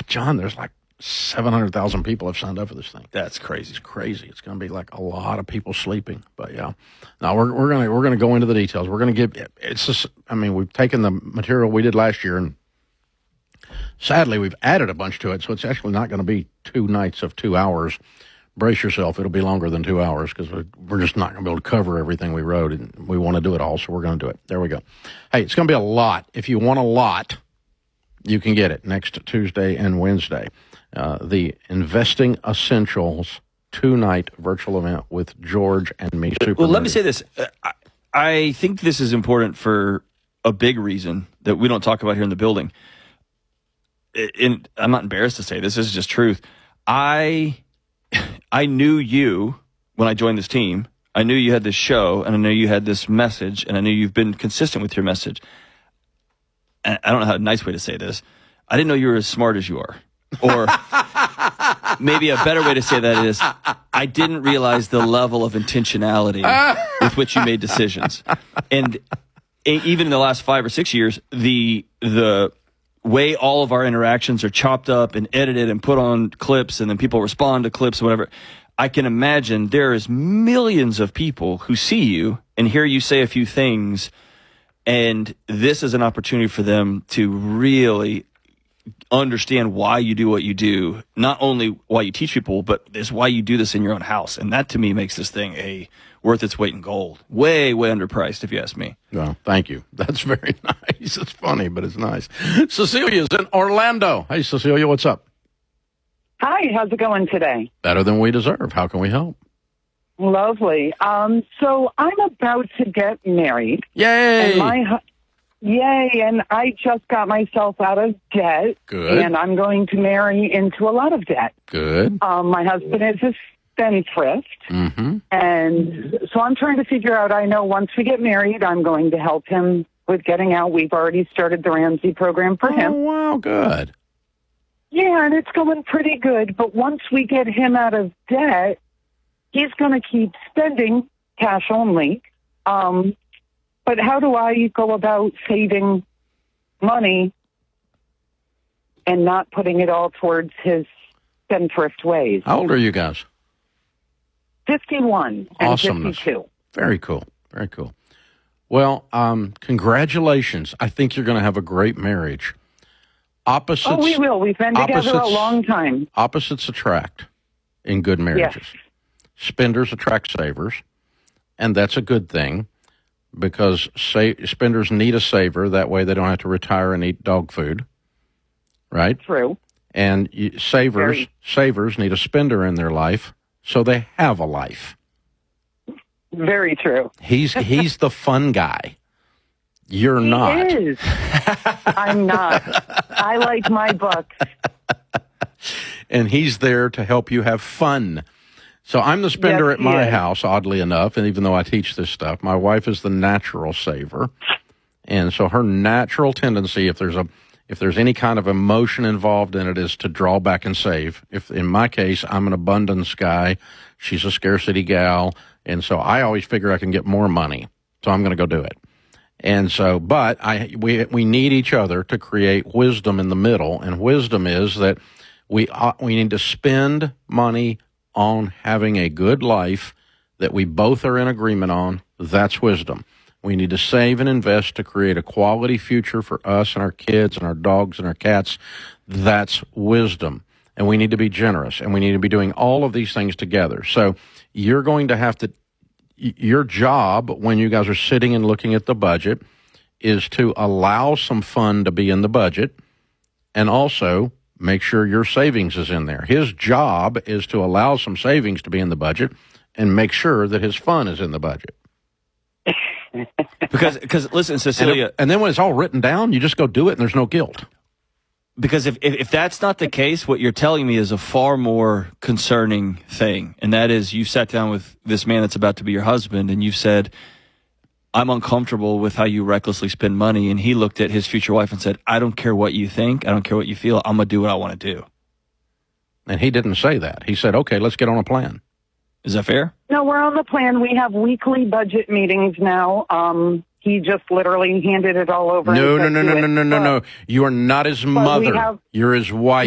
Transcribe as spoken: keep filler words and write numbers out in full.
John, there's like seven hundred thousand people have signed up for this thing. That's crazy. It's crazy. It's going to be like a lot of people sleeping. But yeah, now we're we're gonna we're gonna go into the details. We're gonna give. It's just. I mean, we've taken the material we did last year, and sadly, we've added a bunch to it. So it's actually not going to be two nights of two hours. Brace yourself. It'll be longer than two hours because we're, we're just not going to be able to cover everything we wrote, and we want to do it all. So we're going to do it. There we go. Hey, it's going to be a lot. If you want a lot, you can get it next Tuesday and Wednesday. Uh, the Investing Essentials two-night virtual event with George and me. Super well, let nerdy. me say this. I, I think this is important for a big reason that we don't talk about here in the building. And I'm not embarrassed to say this. This is just truth. I I knew you when I joined this team. I knew you had this show, and I knew you had this message, and I knew you've been consistent with your message. And I don't know how a nice way to say this. I didn't know you were as smart as you are. Or maybe a better way to say that is, I didn't realize the level of intentionality with which you made decisions. And even in the last five or six years, the the way all of our interactions are chopped up and edited and put on clips, and then people respond to clips or whatever, I can imagine there is millions of people who see you and hear you say a few things, and this is an opportunity for them to really understand why you do what you do, not only why you teach people, but it's why you do this in your own house. And that to me makes this thing a worth its weight in gold. Way, way underpriced, if you ask me. Well, thank you. That's very nice. It's funny, but it's nice. Cecilia's in Orlando. Hey, Cecilia, what's up? Hi, how's it going today? Better than we deserve. How can we help? Lovely. Um, so I'm about to get married. Yay! And my hu- Yay, and I just got myself out of debt. Good. And I'm going to marry into a lot of debt. Good. Um, my husband is a spendthrift. Mm-hmm. And so I'm trying to figure out, I know once we get married, I'm going to help him with getting out. We've already started the Ramsey program for Oh, him. wow, good. Yeah, and it's going pretty good. But once we get him out of debt, he's going to keep spending cash only. Um, but how do I go about saving money and not putting it all towards his spendthrift ways? How old are you guys? fifty-one and Awesomeness. fifty-two. Very cool. Very cool. Well, um, congratulations. I think you're going to have a great marriage. Opposites. Oh, we will. We've been together a opposites- long time. Opposites attract in good marriages. Yes. Spenders attract savers, and that's a good thing because sa- spenders need a saver. That way they don't have to retire and eat dog food, right? True. And you, savers, Very. savers need a spender in their life, so they have a life. Very true. He's he's the fun guy. You're He not. is. I'm not. I like my books. And he's there to help you have fun. So I'm the spender Yes, at my he is. house, oddly enough, and even though I teach this stuff, my wife is the natural saver. And so her natural tendency, if there's a if there's any kind of emotion involved in it, is to draw back and save. If in my case, I'm an abundance guy, she's a scarcity gal, and so I always figure I can get more money. So I'm going to go do it. And so, but I we we need each other to create wisdom in the middle, and wisdom is that we uh, we need to spend money on having a good life that we both are in agreement on. That's wisdom. We need to save and invest to create a quality future for us and our kids and our dogs and our cats. That's wisdom. And we need to be generous, and we need to be doing all of these things together. So you're going to have to, your job when you guys are sitting and looking at the budget is to allow some fun to be in the budget and also make sure your savings is in there. His job is to allow some savings to be in the budget and make sure that his fun is in the budget. Because, because listen, And, Cecilia, it- and then when it's all written down, you just go do it and there's no guilt. because if, if if that's not the case, what you're telling me is a far more concerning thing, and that is you sat down with this man that's about to be your husband, and you said, I'm uncomfortable with how you recklessly spend money, and he looked at his future wife and said, I don't care what you think, I don't care what you feel, I'm going to do what I want to do. And he didn't say that. He said, okay, let's get on a plan. Is that fair? No, we're on the plan. We have weekly budget meetings now. Um, he just literally handed it all over. No, and no, said, no, "Do no, it." no, no, no, But- no. You are not his we mother. have- You're his wife.